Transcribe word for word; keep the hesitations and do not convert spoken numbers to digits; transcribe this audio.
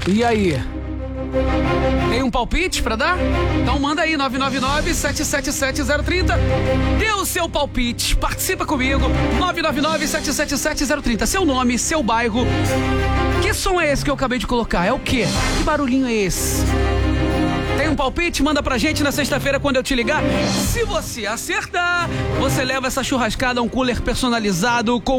E aí? Tem um palpite pra dar? Então manda aí, nove nove nove, sete sete sete, zero três zero. Dê o seu palpite, participa comigo, nove nove nove, sete sete sete, zero três zero. Seu nome, seu bairro. Que som é esse que eu acabei de colocar? É o quê? Que barulhinho é esse? Tem um palpite? Manda pra gente na sexta-feira quando eu te ligar. Se você acertar, você leva essa churrascada a um cooler personalizado com